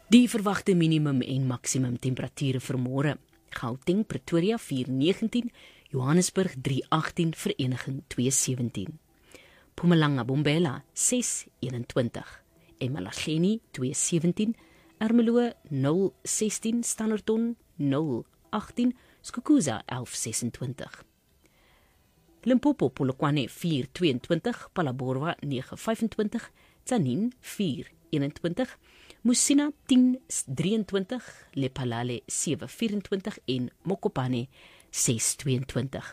Die verwagte minimum en maksimum temperature vir môre. Gauteng, Pretoria 4:19, Johannesburg 3:18, Vereniging 2:17. Mpumalanga, Bombela 6:21, Emalahleni 2:17, Ermelo 0:16, Standerton 0:18, Skukuza 11:26. Limpopo, Polokwane 4:22, Phalaborwa 9:25, Tzaneen 4:21, Musina 10:23, Lephalale 7:24 en Mokopane 6:22.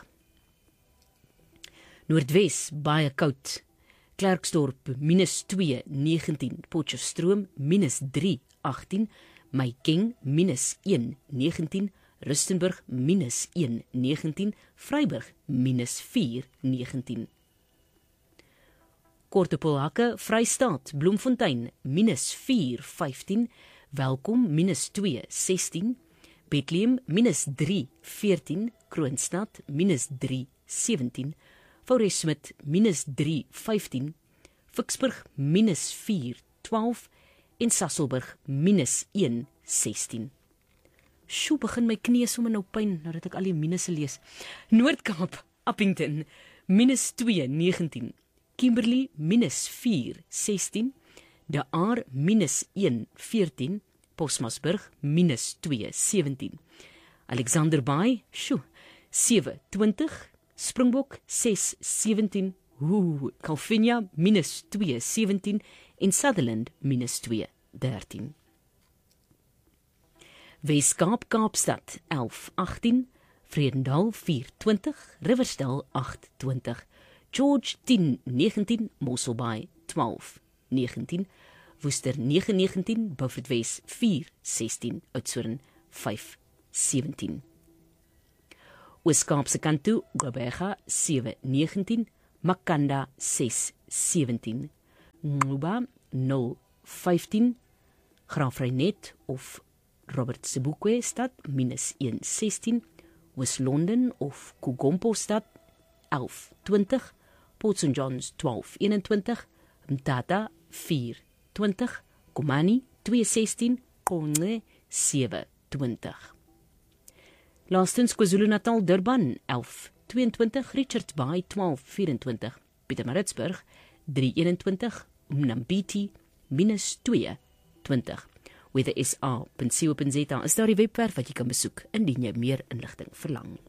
Noordwes, baie koud. Klerksdorp -2:19, Potchefstroom -3:18, Mahikeng -1:19, Rustenburg -1:19, Vryburg -4:19. Kortepolhakke, Vrystaat, Bloemfontein -4:15, Welkom -2:16, Bethlehem -3:14, Kroonstad -3:17, Fourie-Smit -3:15, Vicksburg -4:12 en Sasolburg -1:16. Sjoe, begin my knie sommer nou pyn, nou dat ek al die minusse lees. Noord-Kaap, Appington -2:19, Kimberley -4:16, De Aar -1:14, Posmasburg -2:17, Alexander Bay, 7:20, Springbok 6:17, Calvinia -2:17 en Sutherland -2:13. Weskaap, Kaapstad 11:18, Vredendal 4:20, Riversdale 8:20, George 10:19, Mossel Bay 12:19, Worcester 9:19, Beaufort Wes 4:16, Oudtshoorn 5:17. Oos-Kaapse kant toe, Gqeberha 7:19, Makanda 6:17, Nquba 0:15, Graafrenet of Robert Sebokwe stad -1:16, Oos-London of Kugompo stad 11:20, Port St Johns 12:21, Mthatha 4:20, Komani 2:16, Qonce 7:20. Laastens KwaZulu-Natal, Durban 11:22, Richards Bay 12:24, Pietermaritzburg 3:21, Mnambiti -2:20. Weather SA.co.za is daar die webwerf wat jy kan besoek indien jy meer inligting verlang.